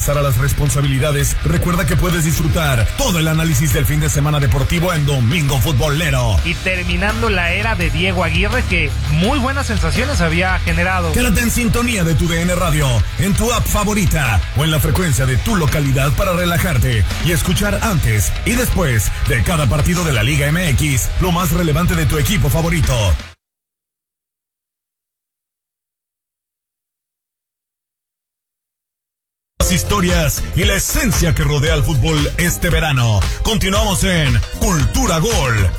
regresar a las responsabilidades, recuerda que puedes disfrutar todo el análisis del fin de semana deportivo en Domingo Futbolero. Y terminando la era de Diego Aguirre, que muy buenas sensaciones había generado. Quédate en sintonía de tu DN Radio, en tu app favorita o en la frecuencia de tu localidad para relajarte y escuchar antes y después de cada partido de la Liga MX lo más relevante de tu equipo favorito. Las historias y la esencia que rodea al fútbol este verano. Continuamos en Cultura Gol.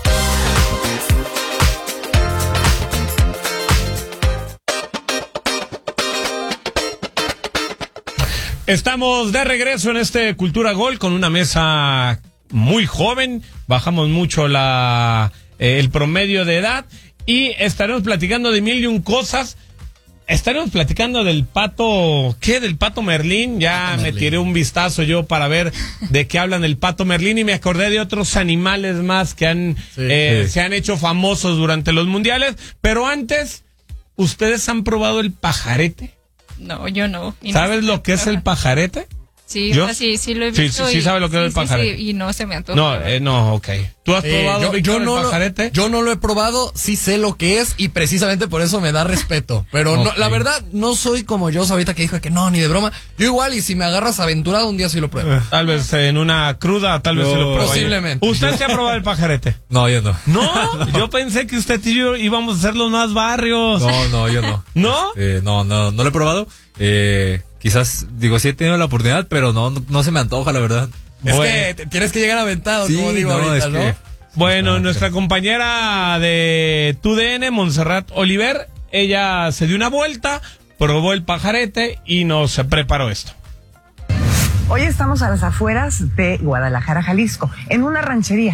Estamos de regreso en este Cultura Gol con una mesa muy joven. Bajamos mucho el promedio de edad y estaremos platicando de mil y un cosas. Estaremos platicando del Pato, ¿qué? Del Pato Merlín. Ya me tiré un vistazo yo para ver de qué hablan el Pato Merlín y me acordé de otros animales más que se han hecho famosos durante los mundiales. Pero antes, ¿ustedes han probado el pajarete? No, yo no. ¿Sabes lo que es el pajarete? Sí, ¿Yo? sí lo he visto. Sí, sabe lo que es el pajarete. Sí, y no se me antoja. No, ok. ¿Tú has probado yo el pajarete? Yo no lo he probado, sí sé lo que es y precisamente por eso me da respeto. Pero no, la verdad, no soy como yo ahorita que dijo que no, ni de broma. Yo igual, y si me agarras aventurado, un día sí lo pruebo. Tal vez en una cruda, tal vez sí lo pruebo. Posiblemente. ¿Usted se ha probado el pajarete? No, yo no. ¿No? Yo pensé que usted y yo íbamos a ser los más barrios. No, yo no. ¿No? No lo he probado. Quizás, sí he tenido la oportunidad, pero no se me antoja, la verdad. Es que tienes que llegar aventado, Sí, como digo ahorita, ¿no? Bueno, nuestra compañera de TUDN, Montserrat Oliver, ella se dio una vuelta, probó el pajarete y nos preparó esto. Hoy estamos a las afueras de Guadalajara, Jalisco, en una ranchería.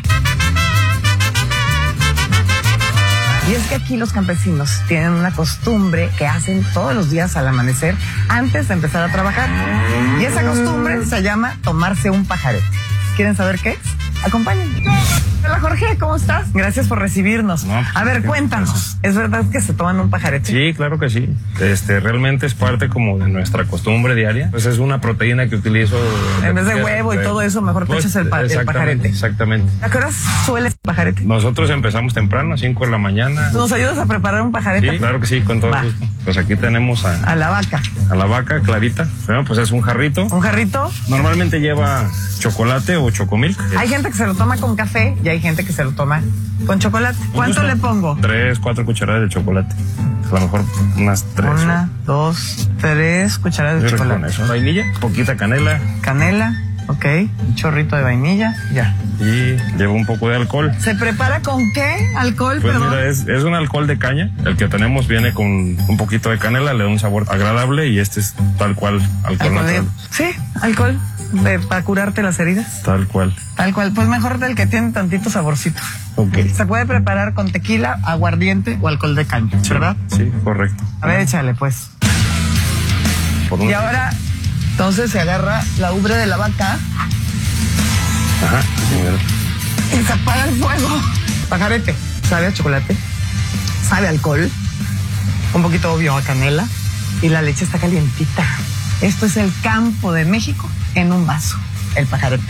Y es que aquí los campesinos tienen una costumbre que hacen todos los días al amanecer antes de empezar a trabajar. Y esa costumbre se llama tomarse un pajarete. ¿Quieren saber qué es? Acompáñenme. Hola Jorge, ¿cómo estás? Gracias por recibirnos. No, a ver, cuéntanos, gracias. ¿es verdad que se toman un pajarete? Sí, claro que sí. Realmente es parte como de nuestra costumbre diaria. Pues es una proteína que utilizo. En vez de huevo y todo eso, mejor te echas el pajarete. Exactamente. ¿A qué horas suele el pajarete? Nosotros empezamos temprano, 5 de la mañana. ¿Nos ayudas a preparar un pajarete? Sí, claro que sí, con todo gusto. Pues aquí tenemos a la vaca. A la vaca clarita. Bueno, pues es un jarrito. ¿Un jarrito? Normalmente lleva chocolate o chocomilk. Hay gente que se lo toma con café y hay gente que se lo toma con chocolate. ¿Cuánto le pongo? 3, 4 cucharadas de chocolate. A lo mejor unas 3. 1, 2, 3 cucharadas de chocolate. Con eso. Vainilla, poquita canela. Canela, ok. Un chorrito de vainilla, ya. Y lleva un poco de alcohol. ¿Se prepara con qué? ¿Alcohol, pues perdón? Mira, es un alcohol de caña. El que tenemos viene con un poquito de canela, le da un sabor agradable y este es tal cual alcohol natural. Sí, alcohol. Para curarte las heridas. Tal cual. Tal cual. Pues mejor del que tiene tantito saborcito. Ok. Se puede preparar con tequila, aguardiente o alcohol de caña, ¿verdad? Sí, correcto. A ver, échale pues. Y ahora, entonces se agarra la ubre de la vaca. Ajá, sí, y se apaga el fuego. Pajarete. Sabe a chocolate. Sabe a alcohol. Un poquito obvio a canela. Y la leche está calientita. Esto es el campo de México en un vaso, el pajarete.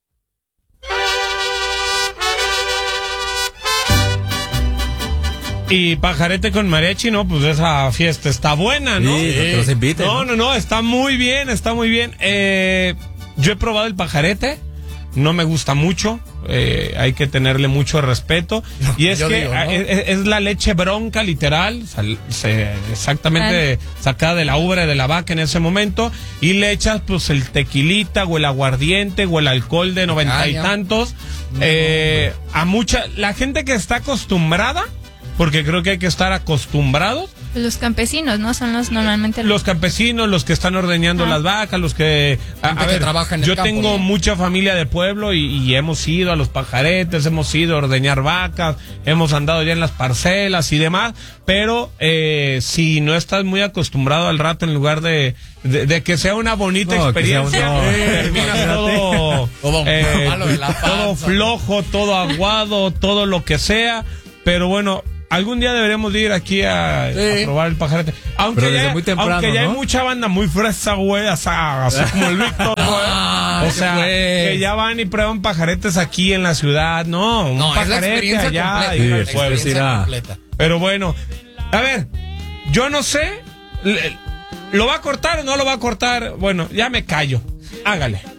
Y pajarete con mariachi, no, pues esa fiesta está buena, ¿no? Sí, que los inviten. No, está muy bien, está muy bien. Yo he probado el pajarete, no me gusta mucho, hay que tenerle mucho respeto. Y es que es la leche bronca, literal, exactamente sacada de la ubre de la vaca en ese momento, y le echas pues el tequilita o el aguardiente o el alcohol de 90 y tantos. La gente que está acostumbrada, porque creo que hay que estar acostumbrados. Los campesinos, ¿no? Son normalmente los campesinos, los que están ordeñando las vacas, los que trabajan en el yo campo, tengo mucha familia de pueblo y hemos ido a los pajaretes, hemos ido a ordeñar vacas, hemos andado ya en las parcelas y demás, pero si no estás muy acostumbrado al rato, en lugar de que sea una bonita experiencia, terminas todo flojo, todo aguado, todo lo que sea. Pero bueno, algún día deberíamos de ir aquí a probar el pajarete. Aunque Pero desde ya, muy temprano, aunque ya hay ¿no? mucha banda muy fresa, güey, así como el Víctor, güey. O sea, que ya van y prueban pajaretes aquí en la ciudad. No, un No, es la pajarete experiencia allá. completa. y Sí, al la pueblo. experiencia completa. Pero bueno, a ver, yo no sé, ¿lo va a cortar o no lo va a cortar? Bueno, ya me callo. Hágale.